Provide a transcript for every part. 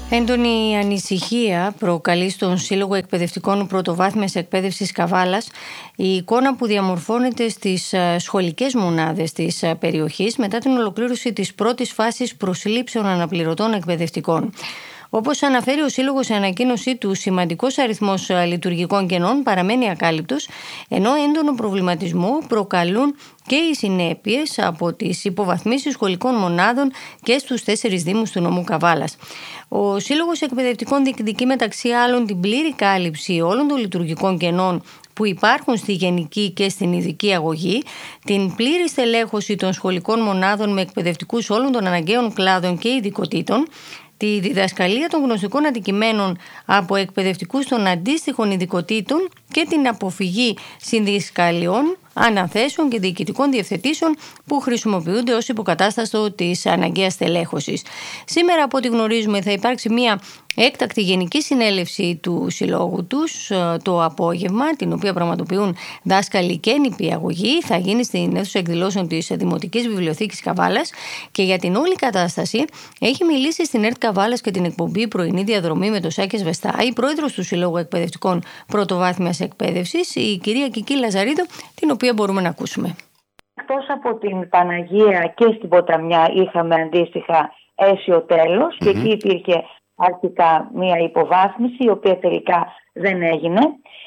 Έντονη ανησυχία προκαλεί στον Σύλλογο Εκπαιδευτικών Πρωτοβάθμιας Εκπαίδευσης Καβάλας η εικόνα που διαμορφώνεται στις σχολικές μονάδες της περιοχής μετά την ολοκλήρωση της πρώτης φάσης προσλήψεων αναπληρωτών εκπαιδευτικών. Όπως αναφέρει ο Σύλλογος σε ανακοίνωσή του, σημαντικός αριθμός λειτουργικών κενών παραμένει ακάλυπτος, ενώ έντονο προβληματισμό προκαλούν και οι συνέπειες από τις υποβαθμίσεις σχολικών μονάδων και στους 4 δήμους του νομού Καβάλας. Ο Σύλλογος Εκπαιδευτικών διεκδικεί μεταξύ άλλων την πλήρη κάλυψη όλων των λειτουργικών κενών που υπάρχουν στη γενική και στην ειδική αγωγή, την πλήρη στελέχωση των σχολικών μονάδων με εκπαιδευτικούς όλων των αναγκαίων κλάδων και ειδικοτήτων, τη διδασκαλία των γνωστικών αντικειμένων από εκπαιδευτικούς των αντίστοιχων ειδικοτήτων και την αποφυγή συνδικαλιών, αναθέσεων και διοικητικών διευθετήσεων που χρησιμοποιούνται ως υποκατάστατο της αναγκαίας στελέχωσης. Σήμερα, από ό,τι γνωρίζουμε, θα υπάρξει μια έκτακτη γενική συνέλευση του συλλόγου τους το απόγευμα, την οποία πραγματοποιούν δάσκαλοι και νηπιαγωγοί. Θα γίνει στην αίθουσα εκδηλώσεων της Δημοτικής Βιβλιοθήκης Καβάλας και για την όλη κατάσταση έχει μιλήσει στην ΕΡΤ Καβάλας και την εκπομπή Πρωινή Διαδρομή με τον Σάκη Σβεστά η πρόεδρος του Συλλόγου Εκπαιδευτικών Πρωτοβάθμιας Εκπαίδευσης, η κυρία Κική Λαζαρίδου, την οποία μπορούμε να ακούσουμε. Εκτός από την Παναγία και στην Ποταμιά είχαμε αντίστοιχα αίσιο τέλος και εκεί υπήρχε αρχικά μία υποβάθμιση η οποία τελικά δεν έγινε.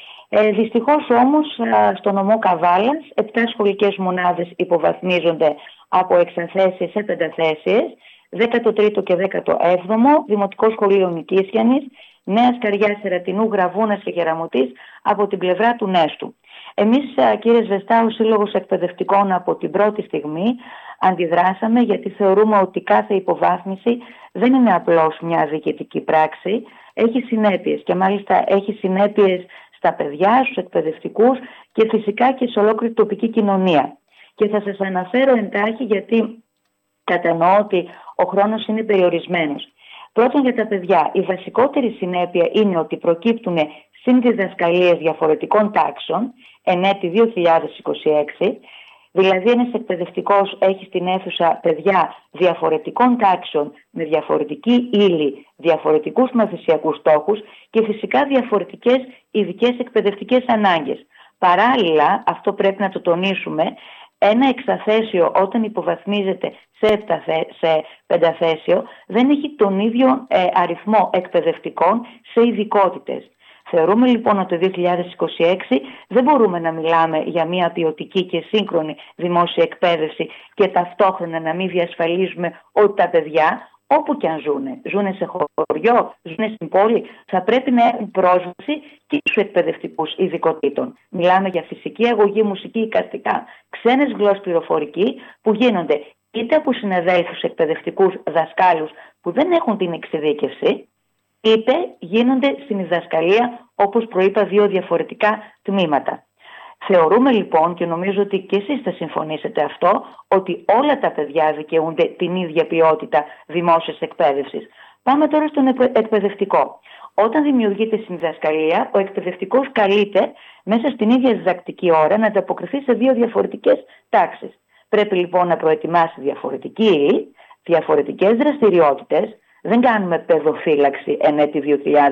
Δυστυχώς όμως στο νομό Καβάλας 7 σχολικές μονάδες υποβαθμίζονται από εξαθέσεις σε πενταθέσεις, 13ο και 17ο, Δημοτικό Σχολείο Νικήσιανης, Νέα Σκαριά, Σερατινού, Γραβούνας και Κεραμωτής από την πλευρά του Νέστου. Εμείς, κύριε Σβεστά, ο Σύλλογος Εκπαιδευτικών από την πρώτη στιγμή αντιδράσαμε, γιατί θεωρούμε ότι κάθε υποβάθμιση δεν είναι απλώς μια διοικητική πράξη, έχει συνέπειες και μάλιστα έχει συνέπειες στα παιδιά, στους εκπαιδευτικούς και φυσικά και σε ολόκληρη τοπική κοινωνία. Και θα σας αναφέρω εντάχει, γιατί κατανοώ ότι ο χρόνος είναι περιορισμένος. Πρώτον, για τα παιδιά, η βασικότερη συνέπεια είναι ότι προκύπτουν συνδιδασκαλίες διαφορετικών τάξεων εν έτη 2026, δηλαδή ένας εκπαιδευτικός έχει στην αίθουσα παιδιά διαφορετικών τάξεων με διαφορετική ύλη, διαφορετικούς μαθησιακούς στόχους και φυσικά διαφορετικές ειδικές εκπαιδευτικές ανάγκες. Παράλληλα, αυτό πρέπει να το τονίσουμε, ένα εξαθέσιο όταν υποβαθμίζεται σε πενταθέσιο δεν έχει τον ίδιο αριθμό εκπαιδευτικών σε ειδικότητες. Θεωρούμε λοιπόν ότι το 2026 δεν μπορούμε να μιλάμε για μια ποιοτική και σύγχρονη δημόσια εκπαίδευση και ταυτόχρονα να μην διασφαλίζουμε ότι τα παιδιά, όπου και αν ζουνε σε χωριό, ζουνε στην πόλη, θα πρέπει να έχουν πρόσβαση και στους εκπαιδευτικούς ειδικοτήτων. Μιλάμε για φυσική αγωγή, μουσική, εικαστικά, ξένες γλώσσες, πληροφορική που γίνονται είτε από συναδέλφους εκπαιδευτικούς δασκάλους που δεν έχουν την εξειδίκευση, είτε γίνονται στην διδασκαλία, όπως προείπα, 2 διαφορετικά τμήματα. Θεωρούμε λοιπόν, και νομίζω ότι και εσείς θα συμφωνήσετε αυτό, ότι όλα τα παιδιά δικαιούνται την ίδια ποιότητα δημόσιας εκπαίδευσης. Πάμε τώρα στον εκπαιδευτικό. Όταν δημιουργείται συνδιδασκαλία, ο εκπαιδευτικός καλείται μέσα στην ίδια διδακτική ώρα να ανταποκριθεί σε 2 διαφορετικές τάξεις. Πρέπει λοιπόν να προετοιμάσει διαφορετική ύλη, διαφορετικές δραστηριότητες. Δεν κάνουμε παιδοφύλαξη εν έτη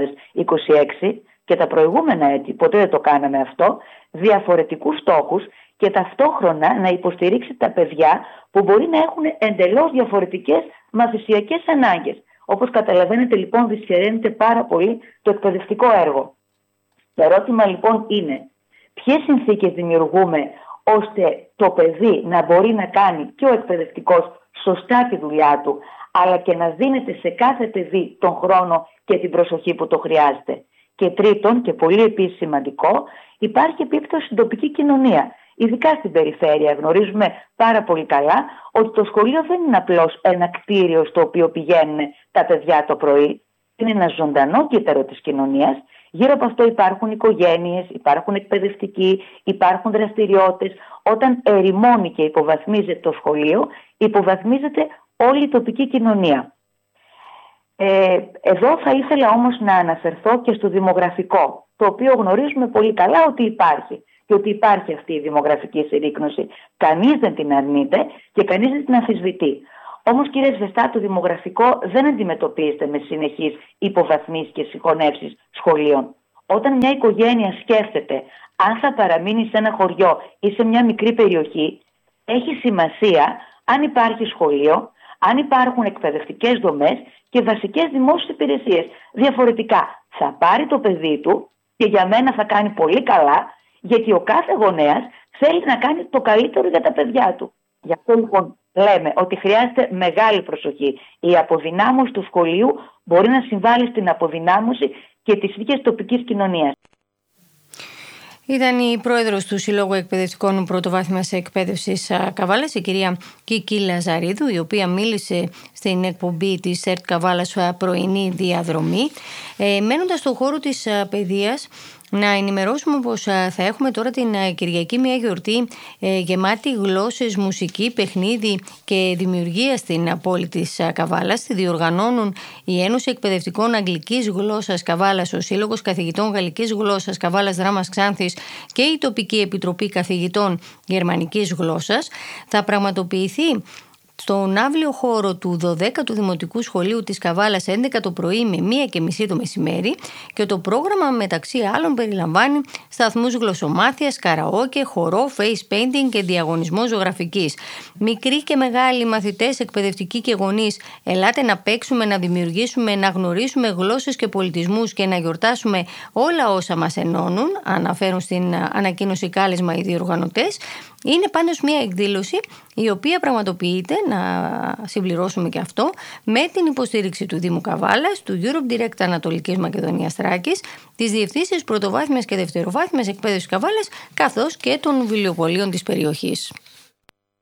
2026 και τα προηγούμενα έτη ποτέ δεν το κάναμε αυτό, διαφορετικούς στόχους και ταυτόχρονα να υποστηρίξει τα παιδιά που μπορεί να έχουν εντελώς διαφορετικές μαθησιακές ανάγκες. Όπως καταλαβαίνετε λοιπόν δυσχεραίνεται πάρα πολύ το εκπαιδευτικό έργο. Το ερώτημα λοιπόν είναι ποιες συνθήκες δημιουργούμε ώστε το παιδί να μπορεί να κάνει και ο εκπαιδευτικός σωστά τη δουλειά του, αλλά και να δίνεται σε κάθε παιδί τον χρόνο και την προσοχή που το χρειάζεται. Και τρίτον, και πολύ επίσης σημαντικό, υπάρχει επίπτωση στην τοπική κοινωνία. Ειδικά στην περιφέρεια γνωρίζουμε πάρα πολύ καλά ότι το σχολείο δεν είναι απλώς ένα κτίριο στο οποίο πηγαίνουν τα παιδιά το πρωί. Είναι ένα ζωντανό κύτταρο της κοινωνίας. Γύρω από αυτό υπάρχουν οικογένειες, υπάρχουν εκπαιδευτικοί, υπάρχουν δραστηριότητες. Όταν ερημώνει και υποβαθμίζεται το σχολείο, υποβαθμίζεται όλη η τοπική κοινωνία. Εδώ θα ήθελα όμως να αναφερθώ και στο δημογραφικό, το οποίο γνωρίζουμε πολύ καλά ότι υπάρχει και ότι υπάρχει αυτή η δημογραφική συρρίκνωση. Κανείς δεν την αρνείται και κανείς δεν την αμφισβητεί. Όμως, κύριε Σβεστά, το δημογραφικό δεν αντιμετωπίζεται με συνεχείς υποβαθμίσεις και συγχωνεύσεις σχολείων. Όταν μια οικογένεια σκέφτεται αν θα παραμείνει σε ένα χωριό ή σε μια μικρή περιοχή, έχει σημασία αν υπάρχει σχολείο, αν υπάρχουν εκπαιδευτικές δομές και βασικές δημόσιες υπηρεσίες. Διαφορετικά, θα πάρει το παιδί του και για μένα θα κάνει πολύ καλά, γιατί ο κάθε γονέας θέλει να κάνει το καλύτερο για τα παιδιά του. Γι' αυτό λοιπόν λέμε ότι χρειάζεται μεγάλη προσοχή. Η αποδυνάμωση του σχολείου μπορεί να συμβάλλει στην αποδυνάμωση και της ίδιας τοπικής κοινωνίας. Ήταν η πρόεδρος του Συλλόγου Εκπαιδευτικών Πρωτοβάθμιας Εκπαίδευσης Καβάλας, η κυρία Κίκη Λαζαρίδου, η οποία μίλησε στην εκπομπή της ΕΡΤ Καβάλας πρωινή διαδρομή. Μένοντας στον χώρο της παιδείας, να ενημερώσουμε πως θα έχουμε τώρα την Κυριακή μια γιορτή γεμάτη γλώσσες, μουσική, παιχνίδι και δημιουργία στην πόλη της Καβάλας. Τη διοργανώνουν η Ένωση Εκπαιδευτικών Αγγλικής Γλώσσας Καβάλας, ο Σύλλογος Καθηγητών Γαλλικής Γλώσσας Καβάλας Δράμας Ξάνθης και η Τοπική Επιτροπή Καθηγητών Γερμανικής Γλώσσας. Θα πραγματοποιηθεί στον αύλιο χώρο του 12ου Δημοτικού Σχολείου της Καβάλας 11 το πρωί με 1:30 το μεσημέρι, και το πρόγραμμα μεταξύ άλλων περιλαμβάνει σταθμούς γλωσσομάθειας, καραόκε, χορό, face painting και διαγωνισμό ζωγραφικής. Μικροί και μεγάλοι μαθητές, εκπαιδευτικοί και γονείς, ελάτε να παίξουμε, να δημιουργήσουμε, να γνωρίσουμε γλώσσες και πολιτισμούς και να γιορτάσουμε όλα όσα μας ενώνουν, αναφέρουν στην ανακοίνωση κάλεσμα οι διοργανωτές. Είναι πάντως μια εκδήλωση η οποία πραγματοποιείται, να συμπληρώσουμε και αυτό, με την υποστήριξη του Δήμου Καβάλας, του Europe Direct Ανατολικής Μακεδονίας Θράκης, της Διευθύνσης Πρωτοβάθμιας και Δευτεροβάθμιας Εκπαίδευσης Καβάλας, καθώς και των βιβλιοπωλείων της περιοχής.